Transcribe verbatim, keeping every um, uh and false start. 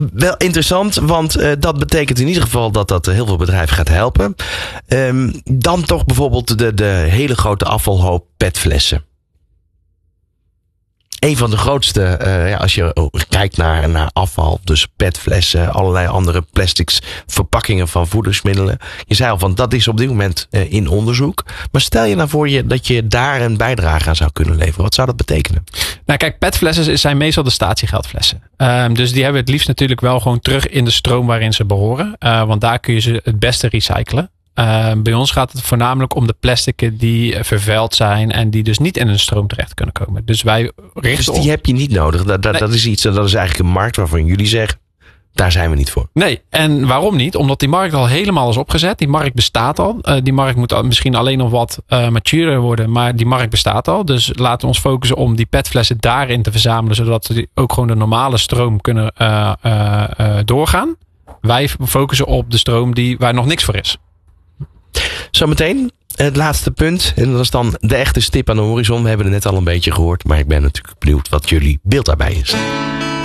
Wel interessant, want uh, dat betekent in ieder geval dat dat heel veel bedrijven gaat helpen. Um, dan toch bijvoorbeeld de, de hele grote afvalhoop petflessen. Een van de grootste, uh, ja, als je kijkt naar, naar afval, dus petflessen, allerlei andere plastics, verpakkingen van voedingsmiddelen. Je zei al van, dat is op dit moment uh, in onderzoek. Maar stel je nou voor je dat je daar een bijdrage aan zou kunnen leveren. Wat zou dat betekenen? Nou kijk, petflessen zijn meestal de statiegeldflessen. Um, dus die hebben het liefst natuurlijk wel gewoon terug in de stroom waarin ze behoren. Uh, want daar kun je ze het beste recyclen. Uh, bij ons gaat het voornamelijk om de plastieken die vervuild zijn en die dus niet in een stroom terecht kunnen komen. Dus wij richten Dus die op... heb je niet nodig. Dat, dat, nee. dat is iets, dat is eigenlijk een markt waarvan jullie zeggen, daar zijn we niet voor. Nee, en waarom niet? Omdat die markt al helemaal is opgezet. Die markt bestaat al. Uh, die markt moet al misschien alleen nog wat uh, maturer worden, maar die markt bestaat al. Dus laten we ons focussen om die petflessen daarin te verzamelen, zodat ze ook gewoon de normale stroom kunnen uh, uh, uh, doorgaan. Wij focussen op de stroom die, waar nog niks voor is. Zometeen het laatste punt. En dat is dan de echte stip aan de horizon. We hebben het net al een beetje gehoord. Maar ik ben natuurlijk benieuwd wat jullie beeld daarbij is.